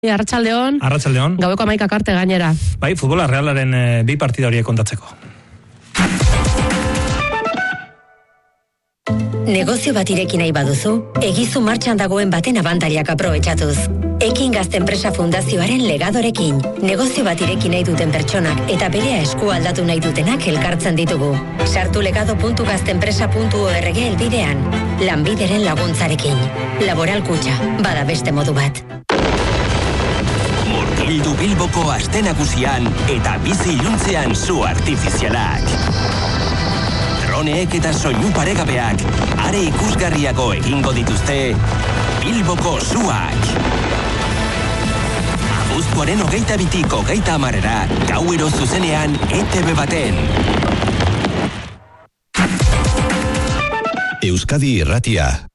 Arratsaldeon. Arratsaldeon. Gaueko 11 arte gainera. Bai, futbola Realaren 2 partida horiek kontatzeko. Negozio bat ireki nahi baduzu, egizu martxan dagoen baten abantailak aprobetxatuz. Ekin Gazte Enpresa Fundazioaren legadorekin. Negozio bat ireki nahi duten pertsonak eta berea esku aldatu nahi dutenak elkartzen ditugu. Sartu legado.gazteenpresa.org helbidean. Lanbideren laguntzarekin. Laboral Kutxa, bada beste modu bat. Murgildu Bilboko aste nagusian eta bizi iluntzean zu artifizialak. Droneek eta soinu paregabeak are ikusgarriago egingo dituzte Bilboko zuak. Abuztuaren 22-tik 30-era gauero zuzenean ETV baten. Euskadi Irratia.